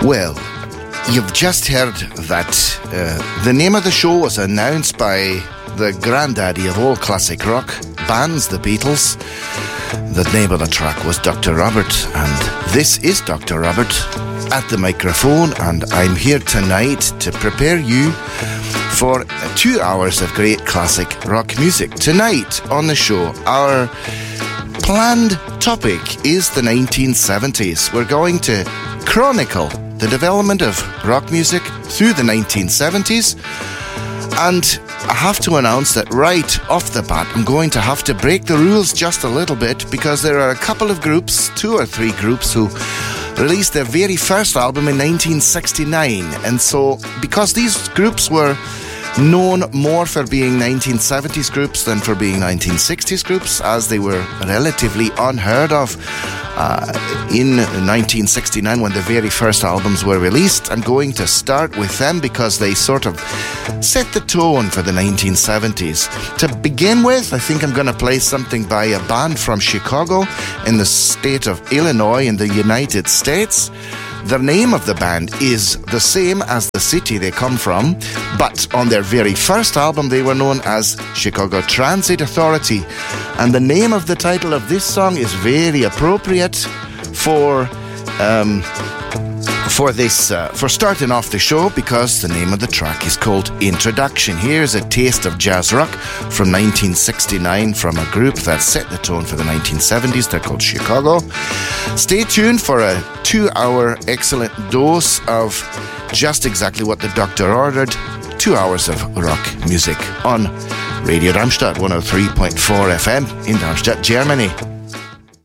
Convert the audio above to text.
Well, you've just heard that the name of the show was announced by the granddaddy of all classic rock bands, the Beatles. The name of the track was Dr. Robert, and this is Dr. Robert at the microphone, and I'm here tonight to prepare you for 2 hours of great classic rock music. Tonight on the show, our planned topic is the 1970s. We're going to chronicle the development of rock music through the 1970s, and I have to announce that right off the bat I'm going to have to break the rules just a little bit, because there are a couple of groups, 2 or 3 groups, who released their very first album in 1969, and so because these groups were known more for being 1970s groups than for being 1960s groups, as they were relatively unheard of in 1969 when the very first albums were released. I'm going to start with them because they sort of set the tone for the 1970s. To begin with, I think I'm going to play something by a band from Chicago in the state of Illinois in the United States. The name of the band is the same as the city they come from, but on their very first album they were known as Chicago Transit Authority, and the name of the title of this song is very appropriate for starting off the show, because the name of the track is called Introduction. Here's a taste of jazz rock from 1969 from a group that set the tone for the 1970s. They're called Chicago. Stay tuned for a 2-hour excellent dose of just exactly what the doctor ordered. 2 hours of rock music on Radio Darmstadt 103.4 FM in Darmstadt, Germany.